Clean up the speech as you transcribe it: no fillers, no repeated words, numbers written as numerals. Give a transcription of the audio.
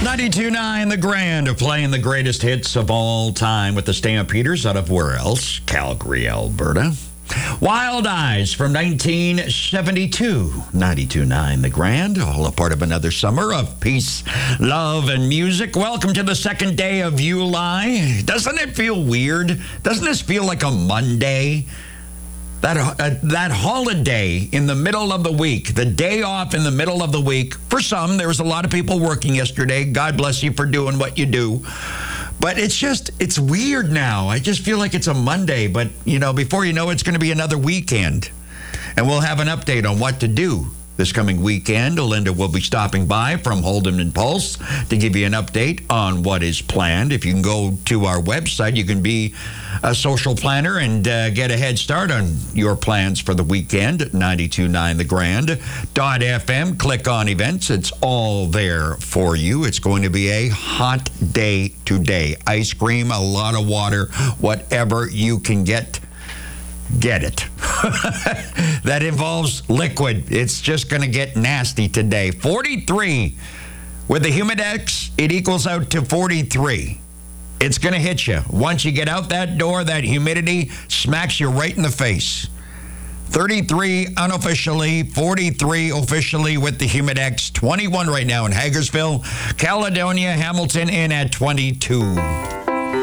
92.9 The Grand of playing the greatest hits of all time with the Stampeders out of where else? Calgary, Alberta. Wild Eyes from 1972. 92.9 The Grand, all a part of another summer of peace, love, and music. Welcome to the second day of July. Doesn't it feel weird? Doesn't this feel like a Monday? That holiday in the middle of the week, the day off in the middle of the week. For some, there was a lot of people working yesterday. God bless you for doing what you do. But it's weird now. I just feel like it's a Monday. But, before you know it's going to be another weekend. And we'll have an update on what to do this coming weekend. Linda will be stopping by from Holden and Pulse to give you an update on what is planned. If you can go to our website, you can be a social planner and get a head start on your plans for the weekend at 929thegrand.fm. Click on events. It's all there for you. It's going to be a hot day today. Ice cream, a lot of water, whatever you can get it. That involves liquid. It's just going to get nasty today. 43. With the Humidex, it equals out to 43. It's going to hit you. Once you get out that door, that humidity smacks you right in the face. 33 unofficially, 43 officially with the Humidex. 21 right now in Hagersville, Caledonia, Hamilton in at 22.